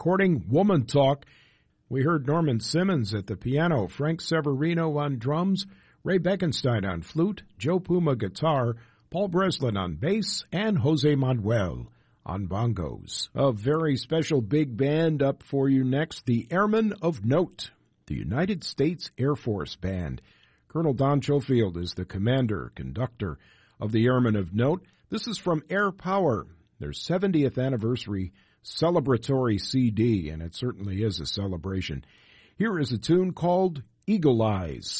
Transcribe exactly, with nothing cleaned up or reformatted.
recording Woman Talk. We heard Norman Simmons at the piano, Frank Severino on drums, Ray Beckenstein on flute, Joe Puma guitar, Paul Breslin on bass, and Jose Manuel on bongos. A very special big band up for you next, the Airmen of Note, the United States Air Force Band. Colonel Don Schofield is the commander, conductor of the Airmen of Note. This is from Air Power, their seventieth anniversary celebratory C D, and it certainly is a celebration. Here is a tune called Eagle Eyes.